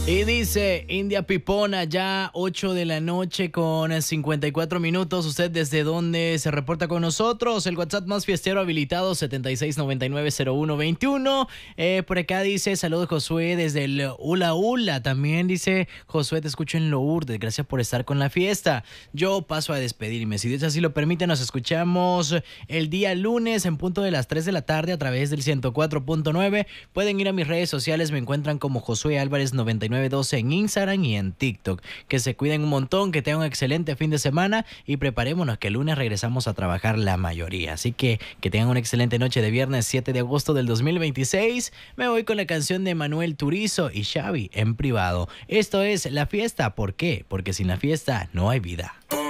Y dice India Pipona, ya 8 de la noche con 54 minutos. ¿Usted desde dónde se reporta con nosotros? El WhatsApp más fiestero habilitado 76990121. Por acá dice, saludos Josué desde el Ula Ula. También dice, Josué, te escucho en Lourdes. Gracias por estar con la fiesta. Yo paso a despedirme. Si Dios así lo permite, nos escuchamos el día lunes en punto de las 3 de la tarde a través del 104.9. Pueden ir a mis redes sociales, me encuentran como Josué Álvarez 9912 en Instagram y en TikTok. Que se cuiden un montón, que tengan un excelente fin de semana y preparémonos que el lunes regresamos a trabajar la mayoría. Así que tengan una excelente noche de viernes 7 de agosto del 2026. Me voy con la canción de Manuel Turizo y Xavi en privado. Esto es La Fiesta. ¿Por qué? Porque sin la fiesta no hay vida.